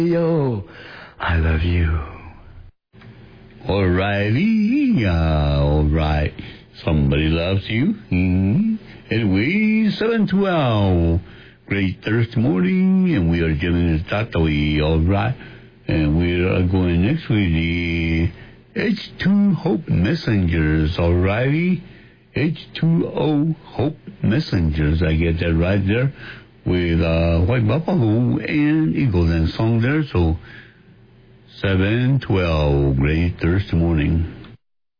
Yo, I love you. Alrighty, alright. Somebody loves you. Anyway, 7:12. Great Thursday morning, and we are dealing with Tatoi, alright. And we are going next with the H2 Hope Messengers, alrighty. H2O Hope Messengers, I get that right there, with White Buffalo and Eagle Dance song there. So 7:12, great Thursday morning.